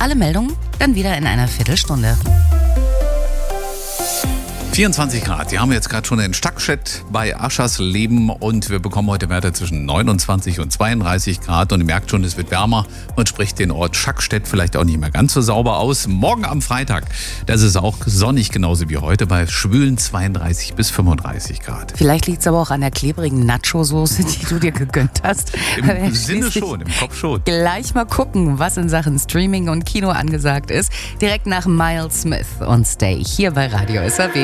Alle Meldungen dann wieder in einer Viertelstunde. 24 Grad. Die haben wir jetzt gerade schon in Stackstedt bei Aschersleben und wir bekommen heute Werte zwischen 29 und 32 Grad und ihr merkt schon, es wird wärmer und spricht den Ort Stackstedt vielleicht auch nicht mehr ganz so sauber aus. Morgen am Freitag, das ist auch sonnig genauso wie heute bei schwülen 32 bis 35 Grad. Vielleicht liegt es aber auch an der klebrigen Nacho-Soße, die du dir gegönnt hast. Im Sinne schon, im Kopf schon. Gleich mal gucken, was in Sachen Streaming und Kino angesagt ist. Direkt nach Miles Smith und Stay hier bei Radio SAW.